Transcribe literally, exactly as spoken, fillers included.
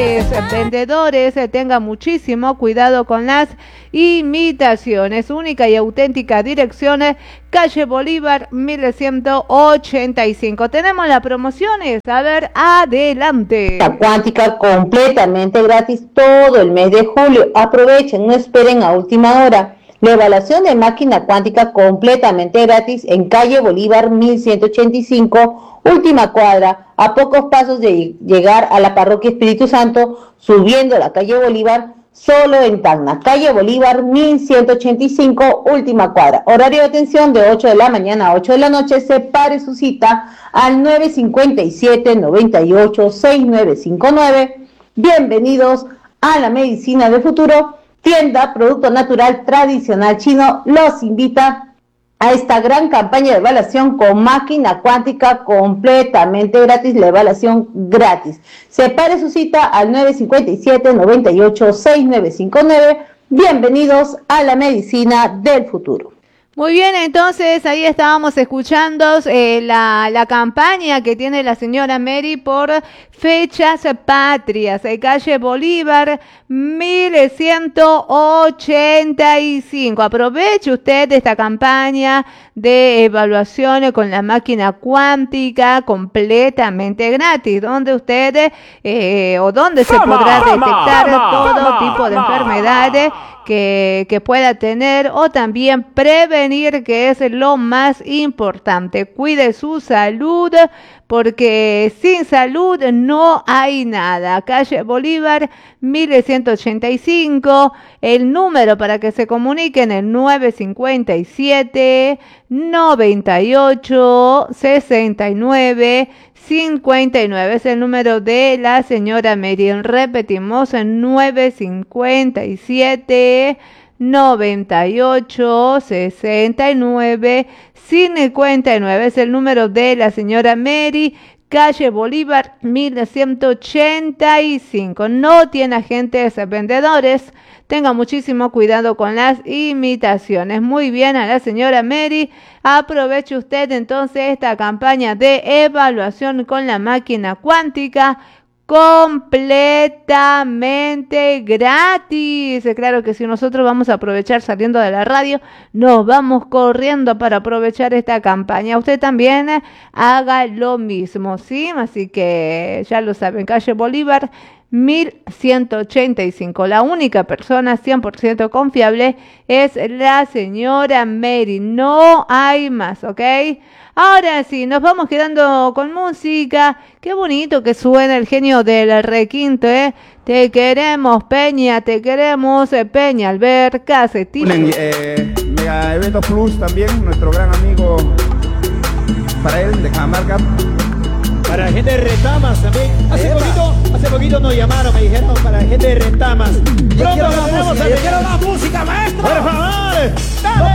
Vendedores, eh, tengan muchísimo cuidado con las imitaciones. Única y auténtica dirección, eh, calle Bolívar mil ciento ochenta y cinco. Tenemos las promociones, a ver, adelante. La cuántica completamente gratis todo el mes de julio. Aprovechen, no esperen a última hora. La evaluación de máquina cuántica completamente gratis en calle Bolívar mil ciento ochenta y cinco, última cuadra, a pocos pasos de llegar a la parroquia Espíritu Santo, subiendo la calle Bolívar, solo en Tacna. Calle Bolívar mil ciento ochenta y cinco, última cuadra. Horario de atención de ocho de la mañana a ocho de la noche. Separe su cita al nueve cinco siete, nueve ocho, seis nueve cinco nueve. Bienvenidos a la medicina del futuro. Tienda Producto Natural Tradicional Chino los invita a esta gran campaña de evaluación con máquina cuántica completamente gratis, la evaluación gratis. Separe su cita al nueve cinco siete, nueve ocho, seis nueve cinco nueve. Bienvenidos a la medicina del futuro. Muy bien, entonces ahí estábamos escuchando eh, la, la campaña que tiene la señora Mary por fechas patrias, en calle Bolívar mil ciento ochenta y cinco. Aproveche usted esta campaña de evaluación con la máquina cuántica completamente gratis, donde usted eh, o donde se podrá detectar todo tipo de enfermedades que, que pueda tener, o también prevenir, que es lo más importante. Cuide su salud, porque sin salud no hay nada. Calle Bolívar mil ciento ochenta y cinco, el número para que se comuniquen el nueve cinco siete, nueve ocho, seis nueve cinco nueve, es el número de la señora Mary. Repetimos, el nueve cinco siete, nueve ocho, seis nueve cincuenta y nueve, es el número de la señora Mary. Calle Bolívar mil ciento ochenta y cinco. No tiene agentes vendedores. Tenga muchísimo cuidado con las imitaciones. Muy bien, a la señora Mary. Aproveche usted entonces esta campaña de evaluación con la máquina cuántica completamente gratis. Claro que si nosotros vamos a aprovechar saliendo de la radio, nos vamos corriendo para aprovechar esta campaña. Usted también eh, haga lo mismo, ¿sí? Así que ya lo saben, calle Bolívar mil ciento ochenta y cinco. La única persona cien por ciento confiable es la señora Mary. No hay más, ¿ok? Ahora sí, nos vamos quedando con música. Qué bonito que suena el genio del requinto, ¿eh? Te queremos, Peña, te queremos, eh, Peña, Alberca, Cetina. Eh, Mega Evento Plus también, nuestro gran amigo, para él, de Cajamarca. Para la gente de Retamas también. Hace Eva. poquito, hace poquito nos llamaron, me dijeron para la gente de Retamas. Pronto quiero la volveremos música, a yo quiero la música, maestro. Por favor. Dale.